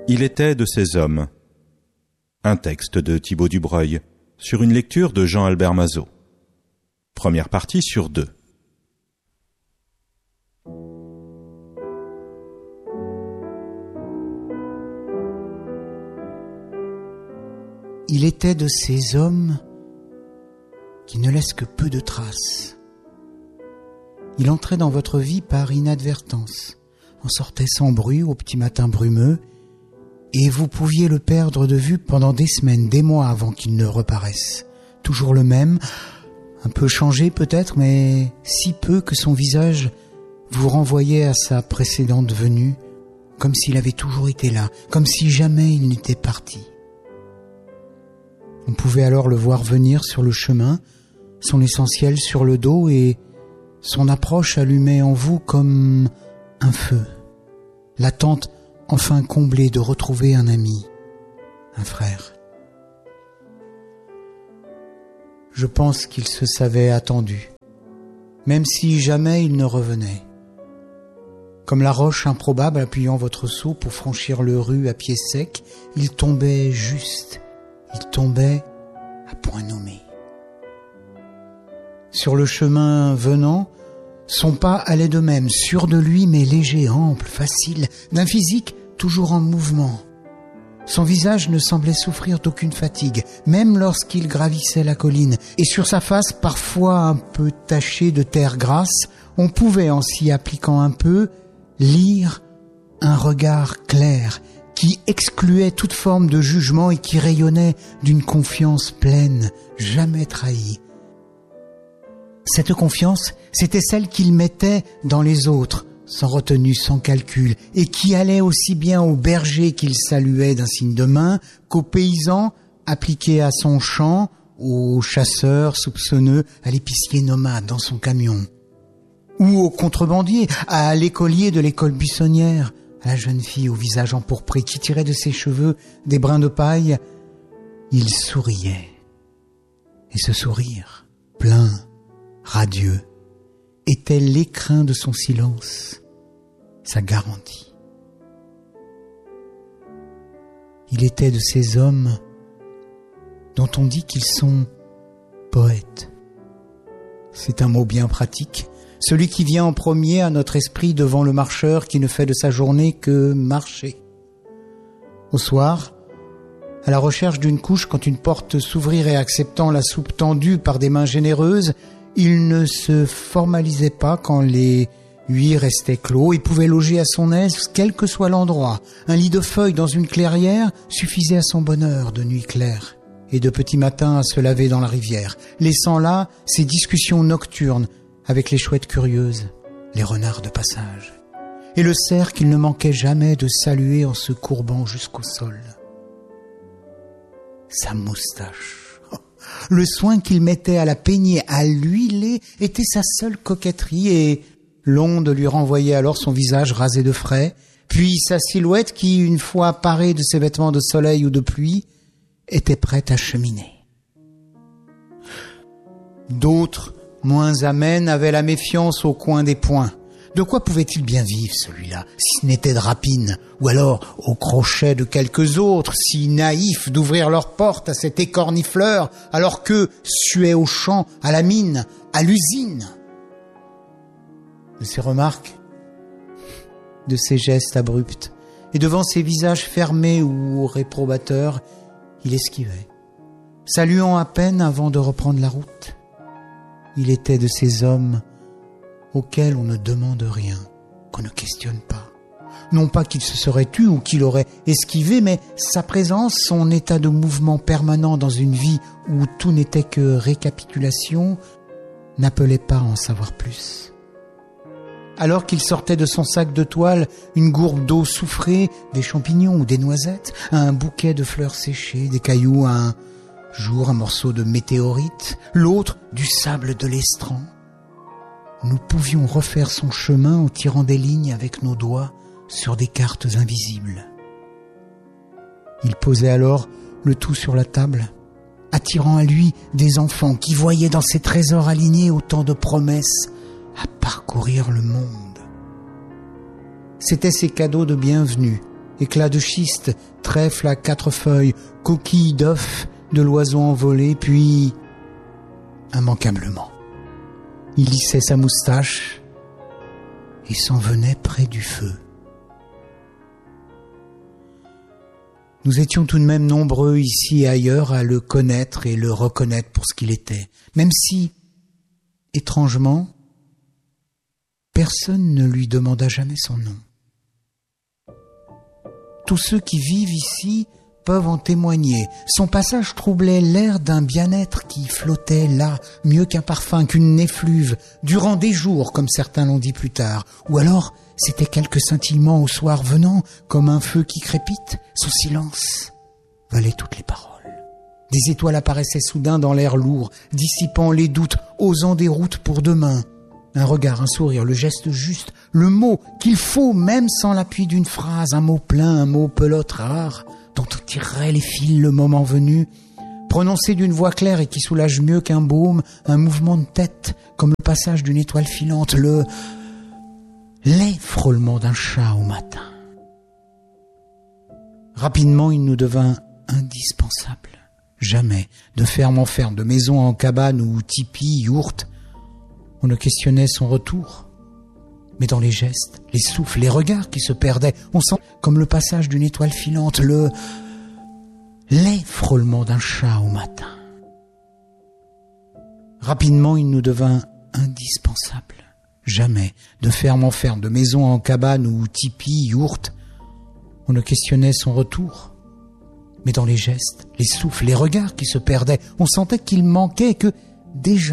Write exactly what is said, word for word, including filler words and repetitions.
Il était de ces hommes. Un texte de Thibaut Dubreuil, sur une lecture de Jean-Albert Mazot. Première partie sur deux. Il était de ces hommes qui ne laissent que peu de traces. Il entrait dans votre vie par inadvertance, en sortait sans bruit au petit matin brumeux, et vous pouviez le perdre de vue pendant des semaines, des mois avant qu'il ne reparaisse. Toujours le même, un peu changé peut-être, mais si peu que son visage vous renvoyait à sa précédente venue, comme s'il avait toujours été là, comme si jamais il n'était parti. On pouvait alors le voir venir sur le chemin, son essentiel sur le dos, et son approche allumait en vous comme un feu. L'attente enfin comblée de retrouver un ami, un frère. Je pense qu'il se savait attendu, même si jamais il ne revenait. Comme la roche improbable appuyant votre seau pour franchir le rue à pied sec, il tombait juste. Il tombait à point nommé. Sur le chemin venant, son pas allait de même, sûr de lui, mais léger, ample, facile, d'un physique toujours en mouvement. Son visage ne semblait souffrir d'aucune fatigue, même lorsqu'il gravissait la colline, et sur sa face, parfois un peu tachée de terre grasse, on pouvait, en s'y appliquant un peu, lire un regard clair, qui excluait toute forme de jugement et qui rayonnait d'une confiance pleine, jamais trahie. Cette confiance, c'était celle qu'il mettait dans les autres, sans retenue, sans calcul, et qui allait aussi bien au berger qu'il saluait d'un signe de main, qu'au paysan appliqué à son champ, au chasseur soupçonneux, à l'épicier nomade dans son camion, ou au contrebandier, à l'écolier de l'école buissonnière, à la jeune fille au visage empourpré qui tirait de ses cheveux des brins de paille. Il souriait. Et ce sourire, plein, radieux, était l'écrin de son silence, sa garantie. Il était de ces hommes dont on dit qu'ils sont poètes. C'est un mot bien pratique, celui qui vient en premier à notre esprit devant le marcheur qui ne fait de sa journée que marcher. Au soir, à la recherche d'une couche quand une porte s'ouvrirait acceptant la soupe tendue par des mains généreuses, il ne se formalisait pas quand les huit restaient clos et pouvait loger à son aise quel que soit l'endroit. Un lit de feuilles dans une clairière suffisait à son bonheur de nuit claire et de petit matin à se laver dans la rivière, laissant là ses discussions nocturnes avec les chouettes curieuses, les renards de passage, et le cerf qu'il ne manquait jamais de saluer en se courbant jusqu'au sol. Sa moustache, le soin qu'il mettait à la peigner, à l'huiler, était sa seule coquetterie, et l'onde lui renvoyait alors son visage rasé de frais, puis sa silhouette qui, une fois parée de ses vêtements de soleil ou de pluie, était prête à cheminer. D'autres, moins amène, avait la méfiance au coin des poings. De quoi pouvait-il bien vivre, celui-là, si ce n'était de rapine, ou alors au crochet de quelques autres, si naïfs d'ouvrir leurs portes à cet écornifleur, alors qu'eux suaient au champ, à la mine, à l'usine. De ces remarques, de ces gestes abrupts, et devant ces visages fermés ou réprobateurs, il esquivait, saluant à peine avant de reprendre la route. Il était de ces hommes auxquels on ne demande rien, qu'on ne questionne pas. Non pas qu'il se serait tu ou qu'il aurait esquivé, mais sa présence, son état de mouvement permanent dans une vie où tout n'était que récapitulation, n'appelait pas à en savoir plus. Alors qu'il sortait de son sac de toile une gourde d'eau soufrée, des champignons ou des noisettes, un bouquet de fleurs séchées, des cailloux, un jour un morceau de météorite, l'autre du sable de l'estran. Nous pouvions refaire son chemin en tirant des lignes avec nos doigts sur des cartes invisibles. Il posait alors le tout sur la table, attirant à lui des enfants qui voyaient dans ses trésors alignés autant de promesses à parcourir le monde. C'étaient ses cadeaux de bienvenue éclats de schiste, trèfle à quatre feuilles, coquilles d'œufs de l'oiseau envolé, puis immanquablement, il lissait sa moustache et s'en venait près du feu. Nous étions tout de même nombreux ici et ailleurs à le connaître et le reconnaître pour ce qu'il était, même si, étrangement, personne ne lui demanda jamais son nom. Tous ceux qui vivent ici peuvent en témoigner. Son passage troublait l'air d'un bien-être qui flottait là, mieux qu'un parfum, qu'une effluve, durant des jours, comme certains l'ont dit plus tard. Ou alors, c'était quelque scintillement au soir venant, comme un feu qui crépite. Son silence valait toutes les paroles. Des étoiles apparaissaient soudain dans l'air lourd, dissipant les doutes, osant des routes pour demain. Un regard, un sourire, le geste juste, le mot qu'il faut, même sans l'appui d'une phrase, un mot plein, un mot pelote rare, dont on tirerait les fils le moment venu, prononcé d'une voix claire et qui soulage mieux qu'un baume, un mouvement de tête, comme le passage d'une étoile filante, le laid frôlement d'un chat au matin. Rapidement, il nous devint indispensable. Jamais, de ferme en ferme, de maison en cabane ou tipi, yourte, on ne questionnait son retour. Mais dans les gestes, les souffles, les regards qui se perdaient, on sent comme le passage d'une étoile filante, le laid frôlement d'un chat au matin. Rapidement, il nous devint indispensable. Jamais, de ferme en ferme, de maison en cabane ou tipi, yourte, on ne questionnait son retour. Mais dans les gestes, les souffles, les regards qui se perdaient, on sentait qu'il manquait, que déjà